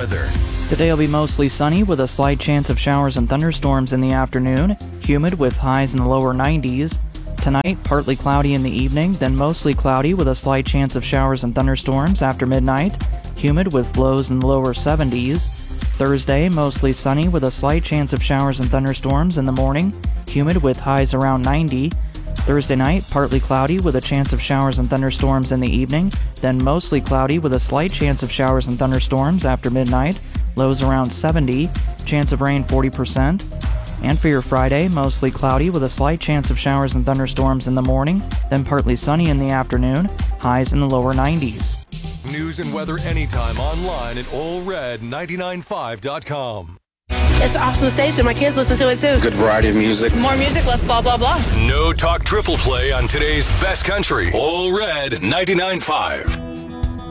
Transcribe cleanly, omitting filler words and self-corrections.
weather. Today will be mostly sunny with a slight chance of showers and thunderstorms in the afternoon, humid with highs in the lower 90s. Tonight, partly cloudy in the evening, then mostly cloudy with a slight chance of showers and thunderstorms after midnight, humid with lows in the lower 70s. Thursday, mostly sunny with a slight chance of showers and thunderstorms in the morning, humid with highs around 90. Thursday night, partly cloudy with a chance of showers and thunderstorms in the evening, then mostly cloudy with a slight chance of showers and thunderstorms after midnight, lows around 70, chance of rain 40%. And for your Friday, mostly cloudy with a slight chance of showers and thunderstorms in the morning, then partly sunny in the afternoon, highs in the lower 90s. News and weather anytime online at allred995.com. It's an awesome station. My kids listen to it too. Good variety of music. More music, less blah, blah, blah. No talk triple play on today's best country. All Red 99.5.